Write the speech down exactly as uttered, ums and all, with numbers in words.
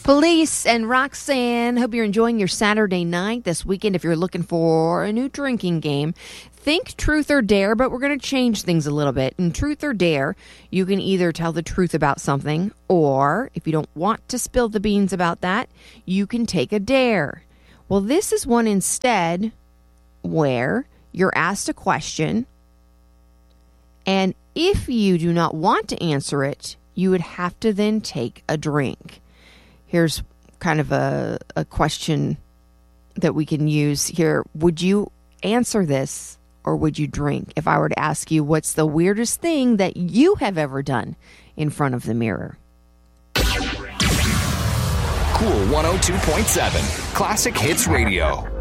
Police and Roxanne, hope you're enjoying your Saturday night this weekend. If you're looking for a new drinking game, think Truth or Dare, but we're going to change things a little bit. In Truth or Dare, you can either tell the truth about something, or if you don't want to spill the beans about that, you can take a dare. Well, this is one instead where you're asked a question, and if you do not want to answer it, you would have to then take a drink. Here's kind of a, a question that we can use here. Would you answer this or would you drink? If I were to ask you, what's the weirdest thing that you have ever done in front of the mirror? Cool one oh two point seven, Classic Hits Radio.